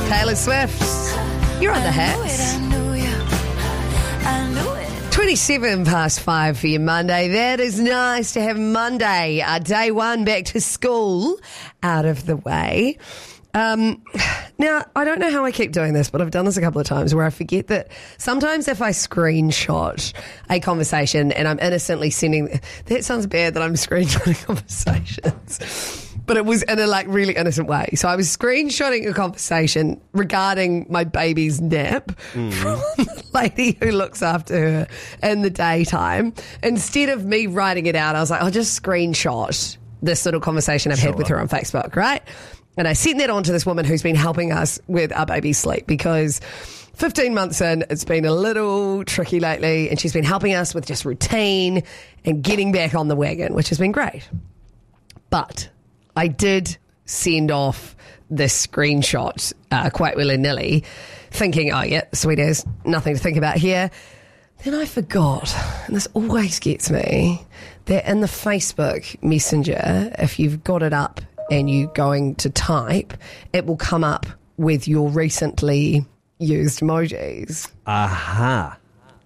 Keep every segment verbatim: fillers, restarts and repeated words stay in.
Taylor Swift. You're on the hats. twenty-seven past five for your Monday. That is nice to have Monday, uh, day one, back to school, out of the way. Um, now, I don't know how I keep doing this, but I've done this a couple of times where I forget that sometimes if I screenshot a conversation and I'm innocently sending... That sounds bad that I'm screenshotting conversations. But it was in a like really innocent way. So I was screenshotting a conversation regarding my baby's nap mm. from the lady who looks after her in the daytime. Instead of me writing it out, I was like, I'll just screenshot this little conversation I've sure. had with her on Facebook, right? And I sent that on to this woman who's been helping us with our baby's sleep because fifteen months in, it's been a little tricky lately, and she's been helping us with just routine and getting back on the wagon, which has been great. But I did send off this screenshot uh, quite willy-nilly, thinking, oh, yeah, sweet as, nothing to think about here. Then I forgot, and this always gets me, that in the Facebook Messenger, if you've got it up and you're going to type, it will come up with your recently used emojis. Aha.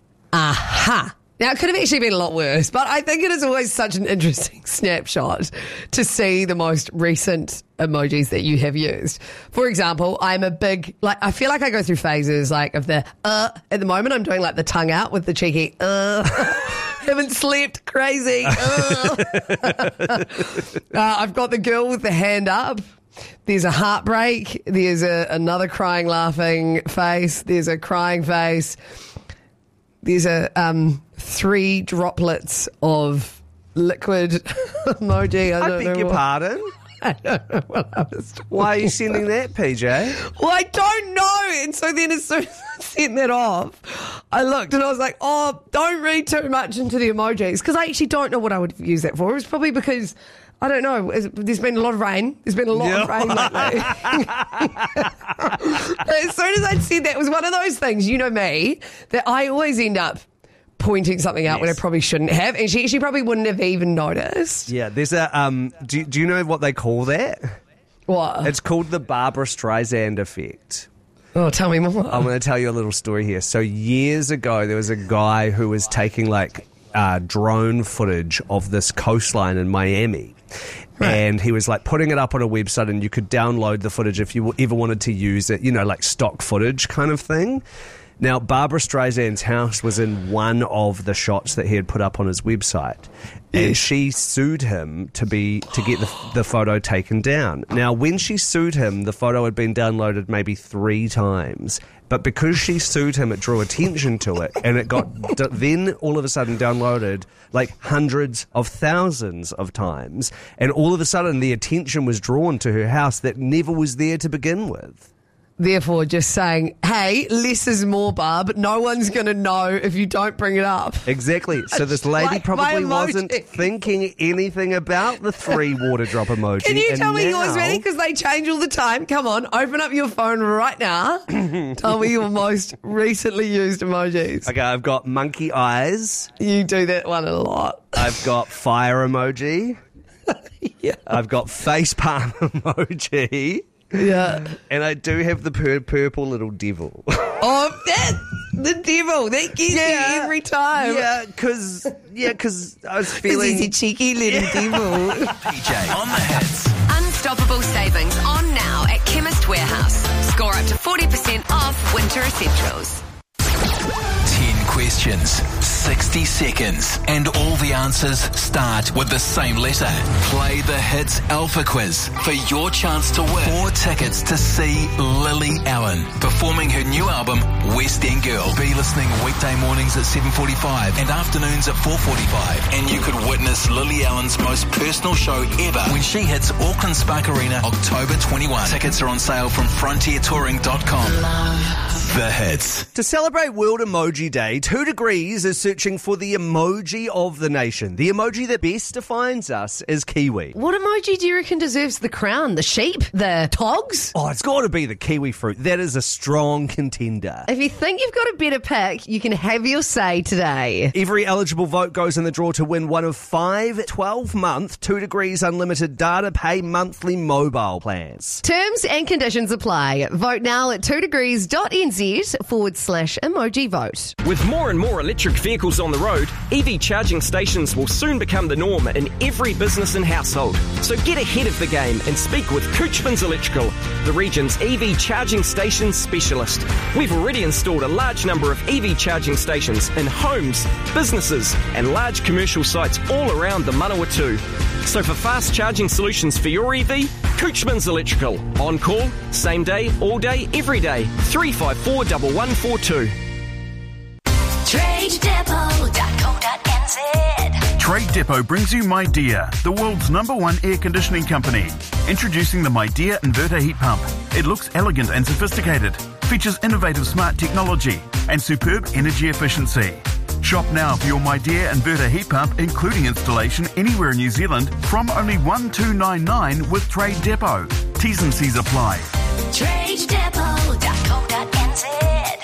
Aha. Now, it could have actually been a lot worse, but I think it is always such an interesting snapshot to see the most recent emojis that you have used. For example, I'm a big, like, I feel like I go through phases, like, of the, uh, at the moment I'm doing, like, the tongue out with the cheeky, uh, haven't slept, crazy, uh. uh, I've got the girl with the hand up. There's a heartbreak. There's a, another crying, laughing face. There's a crying face. There's a um, three droplets of liquid emoji. I, I don't beg know your what, pardon? I don't know what I was talking Why are you sending that, P J? Well, I don't know. And so then as soon as I sent that off, I looked and I was like, oh, don't read too much into the emojis, because I actually don't know what I would use that for. It was probably because... I don't know. There's been a lot of rain. There's been a lot yeah. of rain lately. As soon as I'd said that, it was one of those things, you know me, that I always end up pointing something out yes. when I probably shouldn't have, and she, she probably wouldn't have even noticed. Yeah, there's a... Um, do, do you know what they call that? What? It's called the Barbara Streisand effect. Oh, tell me more. I'm going to tell you a little story here. So years ago, there was a guy who was taking, like, uh, drone footage of this coastline in Miami. Right. And he was like putting it up on a website, and you could download the footage if you ever wanted to use it, you know, like stock footage kind of thing. Now, Barbara Streisand's house was in one of the shots that he had put up on his website, and yes. she sued him to be to get the, the photo taken down. Now, when she sued him, the photo had been downloaded maybe three times. But because she sued him, it drew attention to it, and it got d- then all of a sudden downloaded like hundreds of thousands of times, and all of a sudden the attention was drawn to her house that never was there to begin with. Therefore, just saying, hey, less is more, Barb. No one's going to know if you don't bring it up. Exactly. So this lady like probably wasn't thinking anything about the three water drop emoji. Can you tell now... me yours, Manny? Because they change all the time. Come on, open up your phone right now. Tell me your most recently used emojis. Okay, I've got monkey eyes. You do that one a lot. I've got fire emoji. Yeah. I've got face palm emoji. Yeah. And I do have the pur- purple little devil. Oh, that, the devil. That gets yeah. you every time. Yeah, because yeah, cause I was feeling... He's a cheeky little yeah. devil. P J on the hits. Unstoppable savings on now at Chemist Warehouse. Score up to forty percent off winter essentials. ten questions, sixty seconds, and all the answers start with the same letter. Play the Hits Alpha Quiz for your chance to win four tickets to see Lily Allen performing her new album, West End Girl. Be listening weekday mornings at seven forty-five and afternoons at four forty-five. And you could witness Lily Allen's most personal show ever when she hits Auckland Spark Arena October twenty-first. Tickets are on sale from frontier touring dot com. Love. The Hits. To celebrate World Emoji Day, Two Degrees is searching for the emoji of the nation. The emoji that best defines us as Kiwi. What emoji do you reckon deserves the crown? The sheep? The togs? Oh, it's got to be the kiwi fruit. That is a strong contender. If you think you've got a better pick, you can have your say today. Every eligible vote goes in the draw to win one of five twelve-month Two Degrees Unlimited Data Pay monthly mobile plans. Terms and conditions apply. Vote now at two degrees dot n z forward slash emoji vote. With more and more electric vehicles on the road, E V charging stations will soon become the norm in every business and household. So get ahead of the game and speak with Couchman's Electrical, the region's E V charging station specialist. We've already installed a large number of E V charging stations in homes, businesses and large commercial sites all around the Manawatu. So for fast charging solutions for your E V, Couchman's Electrical. On call, same day, all day, every day. three five four, one one four two. trade depot dot co dot n z. Trade Depot brings you MyDear, the world's number one air conditioning company. Introducing the MyDear inverter heat pump. It looks elegant and sophisticated, features innovative smart technology and superb energy efficiency. Shop now for your MyDear inverter heat pump, including installation anywhere in New Zealand, from only one thousand two hundred ninety-nine dollars with Trade Depot. T's and C's apply. trade depot dot co dot n z.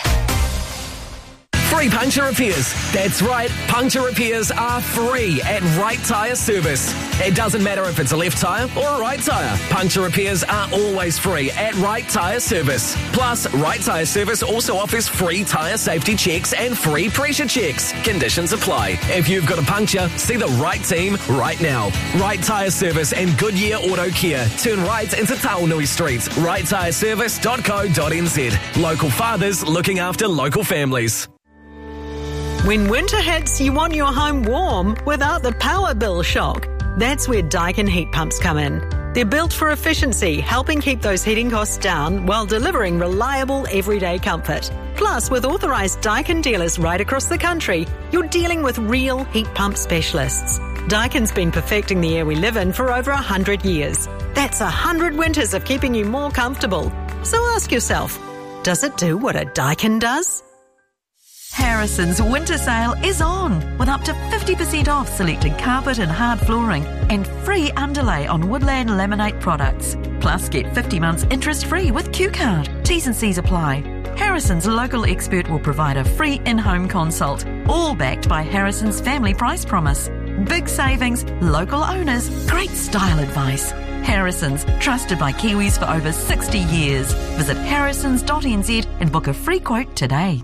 Free puncture repairs. That's right, puncture repairs are free at Right Tyre Service. It doesn't matter if it's a left tyre or a right tyre. Puncture repairs are always free at Right Tyre Service. Plus, Right Tyre Service also offers free tyre safety checks and free pressure checks. Conditions apply. If you've got a puncture, see the right team right now. Right Tyre Service and Goodyear Auto Care. Turn right into Taonui Street. right tyre service dot co dot n z. Local fathers looking after local families. When winter hits, you want your home warm without the power bill shock. That's where Daikin heat pumps come in. They're built for efficiency, helping keep those heating costs down while delivering reliable everyday comfort. Plus, with authorised Daikin dealers right across the country, you're dealing with real heat pump specialists. Daikin's been perfecting the air we live in for over one hundred years. That's one hundred winters of keeping you more comfortable. So ask yourself, does it do what a Daikin does? Harrison's winter sale is on with up to fifty percent off selected carpet and hard flooring and free underlay on Woodland Laminate products. Plus, get fifty months interest-free with Q Card. T's and C's apply. Harrison's local expert will provide a free in-home consult, all backed by Harrison's family price promise. Big savings, local owners, great style advice. Harrison's, trusted by Kiwis for over sixty years. Visit harrisons dot n z and book a free quote today.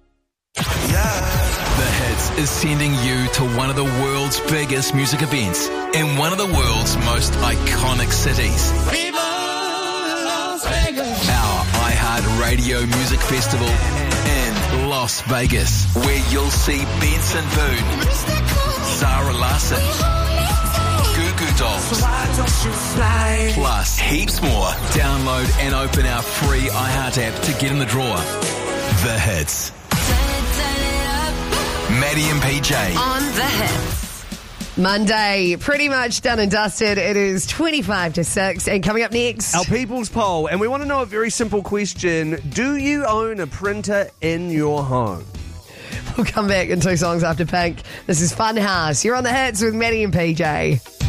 The Hits is sending you to one of the world's biggest music events in one of the world's most iconic cities. Our iHeartRadio Music Festival in Las Vegas, where you'll see Benson Boone, Zara Larsson, Goo Goo Dolls, plus heaps more. Download and open our free iHeart app to get in the draw. The Hits. Maddie and P J. On The Hits. Monday, pretty much done and dusted. It is twenty-five to six. And coming up next, Our People's Poll, and we want to know a very simple question. Do you own a printer in your home? we'll come back in two songs after Pink. This is Funhouse. You're on The Hits with Maddie and P J.